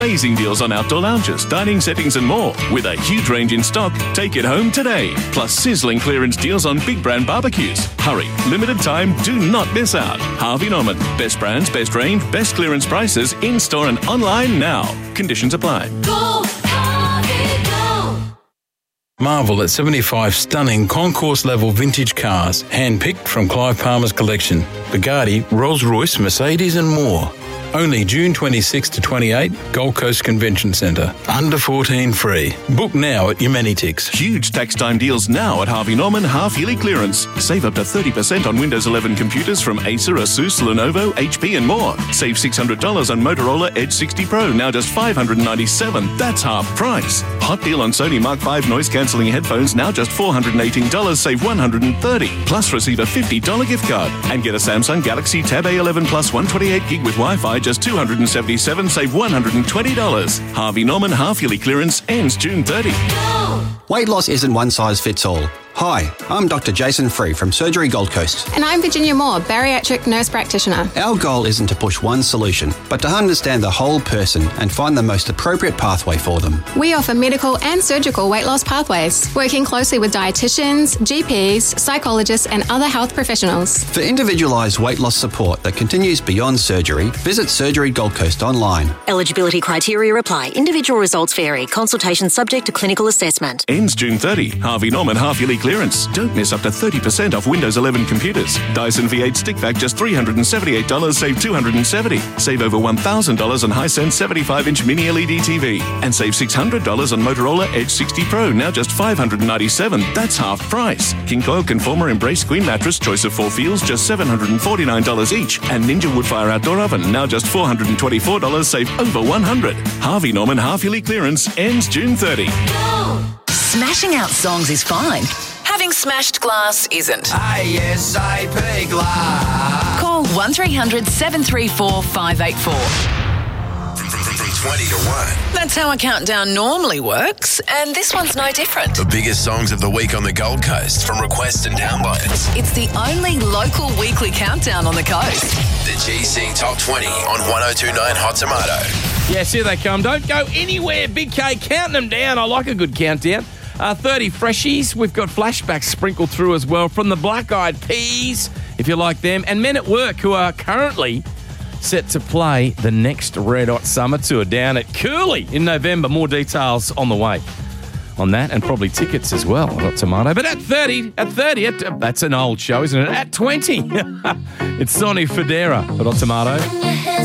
Amazing deals on outdoor lounges, dining settings and more. With a huge range in stock, take it home today. Plus sizzling clearance deals on big brand barbecues. Hurry, limited time, do not miss out. Harvey Norman, best brands, best range, best clearance prices, in-store and online now. Conditions apply. Go, Harvey, go! Marvel at 75 stunning concourse-level vintage cars, hand-picked from Clive Palmer's collection. Bugatti, Rolls-Royce, Mercedes and more. Only June 26 to 28, Gold Coast Convention Centre. Under 14 free. Book now at Humanitix. Huge tax time deals now at Harvey Norman half-yearly clearance. Save up to 30% on Windows 11 computers from Acer, Asus, Lenovo, HP and more. Save $600 on Motorola Edge 60 Pro, now just $597. That's half price. Hot deal on Sony Mark V noise-cancelling headphones, now just $418, save $130. Plus receive a $50 gift card. And get a Samsung Galaxy Tab A11 Plus 128 gig with Wi-Fi, just $277, save $120. Harvey Norman half-yearly clearance ends June 30. Weight loss isn't one size fits all. Hi, I'm Dr. Jason Free from Surgery Gold Coast. And I'm Virginia Moore, bariatric nurse practitioner. Our goal isn't to push one solution, but to understand the whole person and find the most appropriate pathway for them. We offer medical and surgical weight loss pathways, working closely with dietitians, GPs, psychologists and other health professionals. For individualised weight loss support that continues beyond surgery, visit Surgery Gold Coast online. Eligibility criteria apply. Individual results vary. Consultation subject to clinical assessment. Ends June 30. Harvey Norman half-yearly clearance. Don't miss up to 30% off Windows 11 computers. Dyson V8 stick vac just $378, save $270. Save over $1,000 on Hisense 75-inch mini LED TV. And save $600 on Motorola Edge 60 Pro, now just $597. That's half price. King Coil Conformer Embrace Queen Mattress, choice of 4 feels, just $749 each. And Ninja Woodfire Outdoor Oven, now just $424, save over $100. Harvey Norman half-yearly clearance ends June 30. Smashing out songs is fine. Having smashed glass isn't. ASAP Glass. Call 1300 734 584. From 20 to 1. That's how a countdown normally works, and this one's no different. The biggest songs of the week on the Gold Coast from requests and downloads. It's the only local weekly countdown on the coast. The GC Top 20 on 1029 Hot Tomato. Yes, here they come. Don't go anywhere, Big K. Counting them down. I like a good countdown. 30 freshies. We've got flashbacks sprinkled through as well from the Black Eyed Peas, if you like them, and Men at Work, who are currently set to play the next Red Hot Summer Tour down at Cooley in November. More details on the way on that, and probably tickets as well. Hot Tomato. But at 30, that's an old show, isn't it? At 20, it's Sonny Fodera. Hot Tomato.